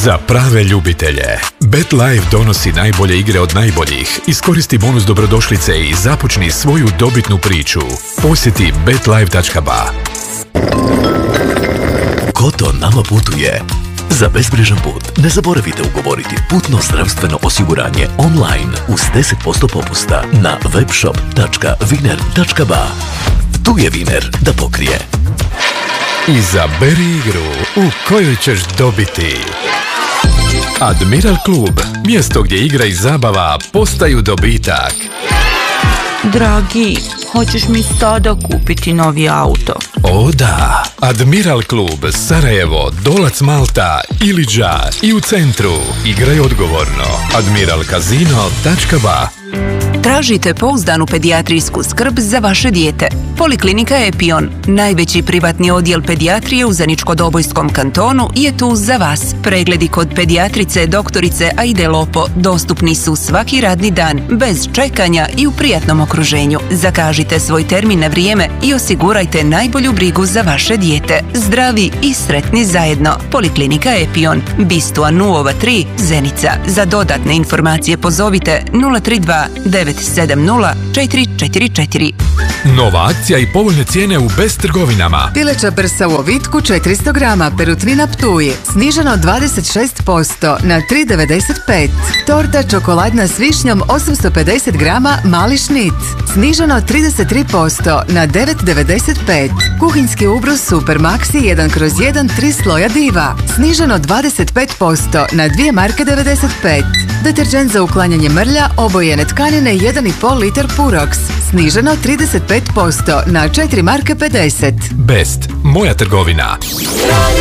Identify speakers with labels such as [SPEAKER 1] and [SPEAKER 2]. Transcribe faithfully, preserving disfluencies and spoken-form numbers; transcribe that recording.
[SPEAKER 1] Za prave ljubitelje. BetLife donosi najbolje igre od najboljih. Iskoristi bonus dobrodošlice i započni svoju dobitnu priču. Posjeti bet life tačka ba.
[SPEAKER 2] Koto nama putuje. Za bezbrižan put ne zaboravite ugovoriti putno zdravstveno osiguranje online uz deset posto popusta na webshop tačka viner tačka ba. Tu je Viner da pokrije.
[SPEAKER 1] Izaberi igru u kojoj ćeš dobiti. Admiral klub, mjesto gdje igra i zabava postaju dobitak.
[SPEAKER 3] Dragi, hoćeš mi sada kupiti novi auto?
[SPEAKER 1] O da, Admiral klub, Sarajevo, Dolac Malta, Iliđa i u centru. Igraj odgovorno. admiral kazino tačka ba.
[SPEAKER 4] Tražite pouzdanu pedijatrijsku skrb za vaše dijete. Poliklinika Epion, najveći privatni odjel pedijatrije u Zeničko-Dobojskom kantonu, je tu za vas. Pregledi kod pedijatrice doktorice Aide Lopo dostupni su svaki radni dan, bez čekanja i u prijatnom okruženju. Zakažite svoj termin na vrijeme i osigurajte najbolju brigu za vaše dijete. Zdravi i sretni zajedno. Poliklinika Epion, Bistua nula tri, Zenica. Za dodatne informacije pozovite nula tri dva devet sedam nula četiri četiri četiri.
[SPEAKER 1] Nova akcija i povoljne cijene u Best trgovinama.
[SPEAKER 5] Pileća prsa u ovitku četiristo grama, Perutvina Ptuj, sniženo dvadeset šest posto na tri devedeset pet. Torta čokoladna s višnjom osamsto pedeset grama, Mali Šnit, sniženo trideset tri posto na devet devedeset pet. Kuhinjski ubrus Super Maxi jedan kroz jedan, tri sloja Diva, sniženo dvadeset pet posto na dvije marke devedeset pet. Deterđent za uklanjanje mrlja obojene tkanine jedan i pol litar Purox, sniženo trideset pet posto na četiri marke pedeset.
[SPEAKER 1] Best, moja trgovina.